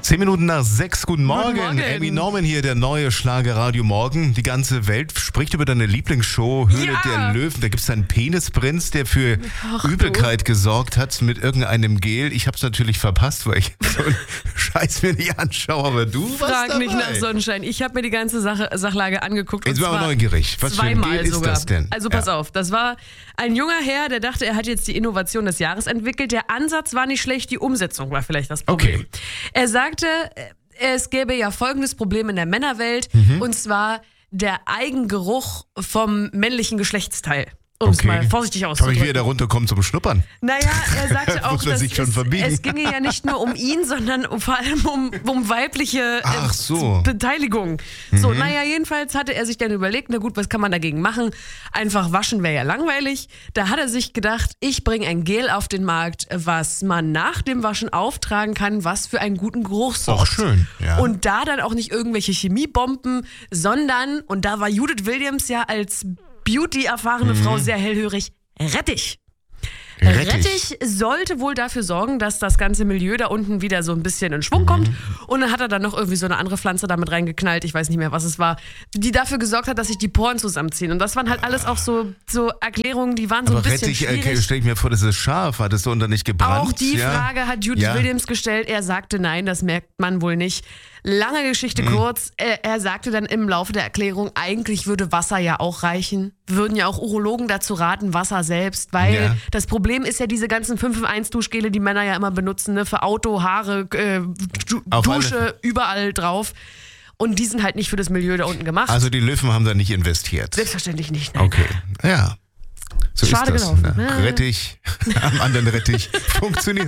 6:10. Guten Morgen. Guten Morgen. Amy Norman hier, der neue Schlager Radio Morgen. Die ganze Welt spricht über deine Lieblingsshow Höhle der Löwen. Da gibt es einen Penisprinz, der für Übelkeit gesorgt hat mit irgendeinem Gel. Ich habe es natürlich verpasst, weil ich so einen Scheiß mir nicht anschaue. Aber du warst Frag dabei. nicht nach Sonnenschein. Ich habe mir die ganze Sachlage angeguckt. Jetzt bin ich aber neugierig. Was für ein Gel ist das denn? Also pass auf, das war ein junger Herr, der dachte, er hat jetzt die Innovation des Jahres entwickelt. Der Ansatz war nicht schlecht, die Umsetzung war vielleicht das Problem. Okay. Er sagte, es gäbe ja folgendes Problem in der Männerwelt, und zwar der Eigengeruch vom männlichen Geschlechtsteil. Um es mal vorsichtig Kann ich auszudrücken. wieder runterkommen zum Schnuppern? Naja, er sagte auch, Muss man dass sich schon verbiegen. es ginge ja nicht nur um ihn, sondern vor allem um weibliche Ach so. Beteiligung. So, naja, jedenfalls hatte er sich dann überlegt, na gut, was kann man dagegen machen? Einfach waschen wäre ja langweilig. Da hat er sich gedacht, ich bringe ein Gel auf den Markt, was man nach dem Waschen auftragen kann, was für einen guten Geruch sorgt. Auch schön, ja. Und da dann auch nicht irgendwelche Chemiebomben, sondern, und da war Judith Williams ja als Beauty-erfahrene Frau sehr hellhörig, Rettich. Rettich sollte wohl dafür sorgen, dass das ganze Milieu da unten wieder so ein bisschen in Schwung kommt. Und dann hat er dann noch irgendwie so eine andere Pflanze damit reingeknallt, ich weiß nicht mehr, was es war, die dafür gesorgt hat, dass sich die Poren zusammenziehen. Und das waren halt alles auch so Erklärungen, die waren so Aber ein bisschen Rettich, schwierig. stelle ich mir vor, das ist scharf. Hat es so unter nicht gebrannt? Auch die Frage hat Judith Williams gestellt. Er sagte, nein, das merkt man wohl nicht. Lange Geschichte kurz. Er sagte dann im Laufe der Erklärung, eigentlich würde Wasser ja auch reichen. Würden ja auch Urologen dazu raten, Wasser selbst. Weil das Problem ist ja diese ganzen 5-in-1 Duschgele, die Männer ja immer benutzen, ne, für Auto, Haare, Dusche, überall drauf. Und die sind halt nicht für das Milieu da unten gemacht. Also die Löwen haben da nicht investiert. Selbstverständlich nicht. Nein. Okay, ja. So Schade ist das. gelaufen. Ne? Rettich, am anderen Rettich. Funktioniert.